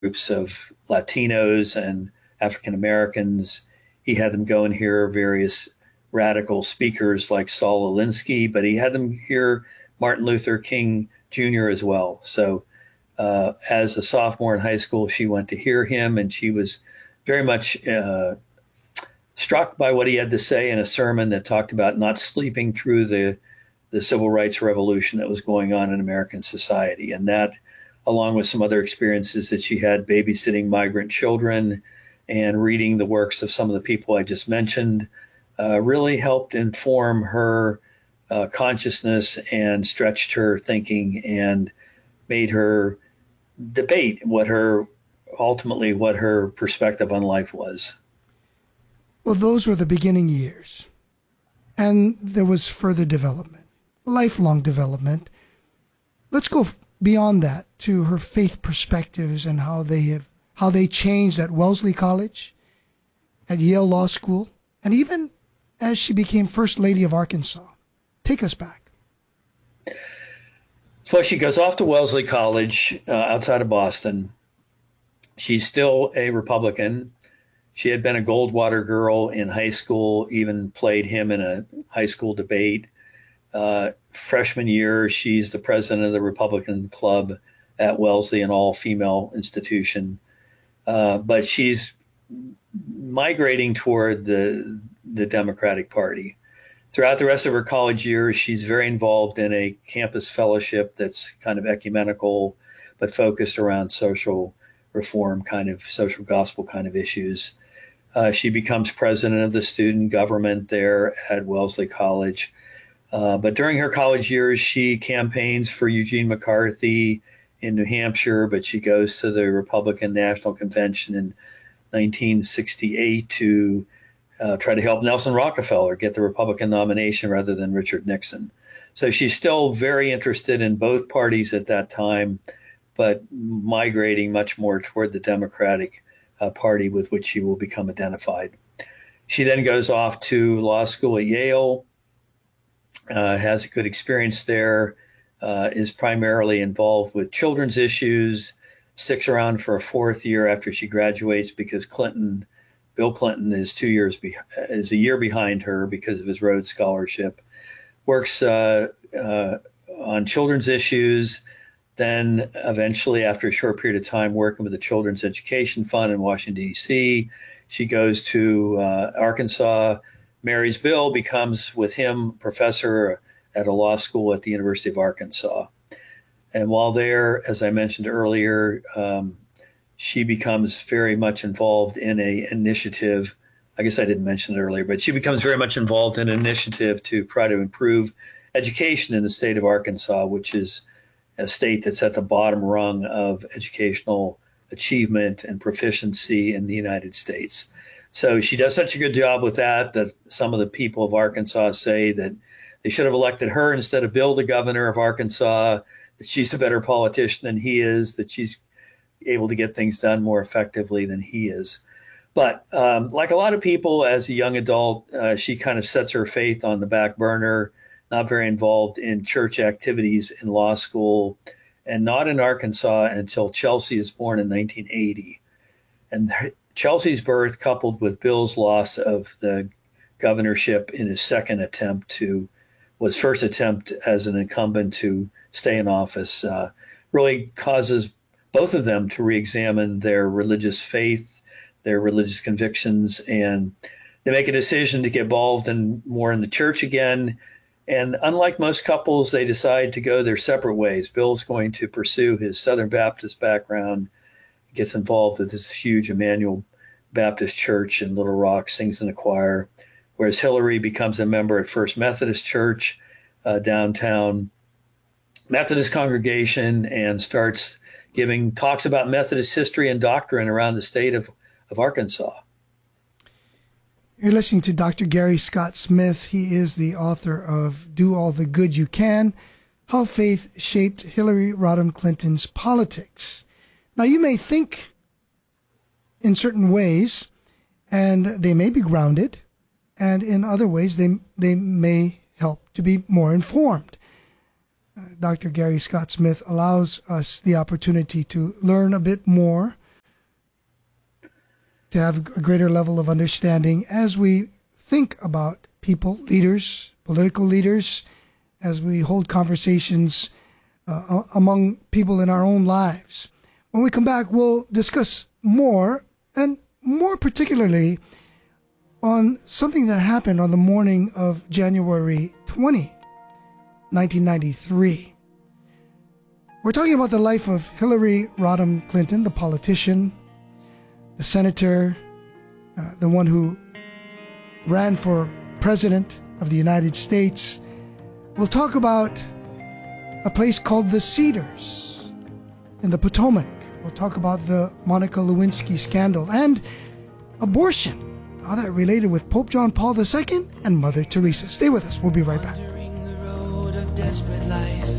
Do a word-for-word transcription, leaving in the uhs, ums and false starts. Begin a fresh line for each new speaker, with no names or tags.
groups of Latinos and African Americans. He had them go and hear various radical speakers like Saul Alinsky, but he had them hear Martin Luther King Junior as well. So uh, as a sophomore in high school, she went to hear him, and she was very much uh, struck by what he had to say in a sermon that talked about not sleeping through the, the civil rights revolution that was going on in American society. And that, along with some other experiences that she had babysitting migrant children and reading the works of some of the people I just mentioned, uh, really helped inform her uh, consciousness and stretched her thinking and made her debate what her, ultimately, what her perspective on life was.
Well, those were the beginning years. And there was further development, lifelong development. Let's go beyond that to her faith perspectives and how they have how they changed at Wellesley College, at Yale Law School, and even as she became First Lady of Arkansas. Take us back.
So she goes off to Wellesley College uh, outside of Boston. She's still a Republican. She had been a Goldwater girl in high school, even played him in a high school debate. Uh, freshman year, she's the president of the Republican Club at Wellesley, an all-female institution. Uh, but she's migrating toward the the Democratic Party. Throughout the rest of her college years, she's very involved in a campus fellowship that's kind of ecumenical, but focused around social reform, kind of social gospel kind of issues. Uh, she becomes president of the student government there at Wellesley College. Uh, but during her college years, she campaigns for Eugene McCarthy in New Hampshire, but she goes to the Republican National Convention in nineteen sixty-eight to uh, try to help Nelson Rockefeller get the Republican nomination rather than Richard Nixon. So she's still very interested in both parties at that time, but migrating much more toward the Democratic uh, Party with which she will become identified. She then goes off to law school at Yale, uh, has a good experience there, uh, is primarily involved with children's issues, sticks around for a fourth year after she graduates because Clinton, Bill Clinton, is two years be- is a year behind her because of his Rhodes Scholarship. Works uh, uh, on children's issues. Then eventually, after a short period of time working with the Children's Education Fund in Washington, D C, she goes to uh, Arkansas, marries Bill, becomes with him professor at a law school at the University of Arkansas. And while there, as I mentioned earlier, um, she becomes very much involved in a initiative. I guess I didn't mention it earlier, but she becomes very much involved in an initiative to try to improve education in the state of Arkansas, which is a state that's at the bottom rung of educational achievement and proficiency in the United States. So she does such a good job with that that some of the people of Arkansas say that they should have elected her instead of Bill, the governor of Arkansas, that she's a better politician than he is, that she's able to get things done more effectively than he is. But um, like a lot of people, as a young adult, uh, she kind of sets her faith on the back burner, not very involved in church activities in law school, and not in Arkansas until Chelsea is born in nineteen eighty. And Chelsea's birth, coupled with Bill's loss of the governorship in his second attempt to, was first attempt as an incumbent to stay in office, uh, really causes both of them to re-examine their religious faith, their religious convictions, and they make a decision to get involved in more in the church again. And unlike most couples, they decide to go their separate ways. Bill's going to pursue his Southern Baptist background, gets involved with this huge Emmanuel Baptist Church in Little Rock, sings in a choir, whereas Hillary becomes a member at First Methodist Church uh, downtown, Methodist congregation, and starts giving talks about Methodist history and doctrine around the state of, of Arkansas.
You're listening to Doctor Gary Scott Smith. He is the author of Do All the Good You Can, How Faith Shaped Hillary Rodham Clinton's Politics. Now, you may think in certain ways, and they may be grounded, and in other ways, they, they may help to be more informed. Uh, Doctor Gary Scott Smith allows us the opportunity to learn a bit more to have a greater level of understanding as we think about people, leaders, political leaders, as we hold conversations uh, among people in our own lives. When we come back, we'll discuss more, and more particularly on something that happened on the morning of January twentieth, nineteen ninety-three. We're talking about the life of Hillary Rodham Clinton, the politician, the senator, uh, the one who ran for president of the United States. We'll talk about a place called the Cedars in the Potomac. We'll talk about the Monica Lewinsky scandal and abortion, how that related with Pope John Paul the Second and Mother Teresa. Stay with us. We'll be right back.
Wandering the road of desperate life,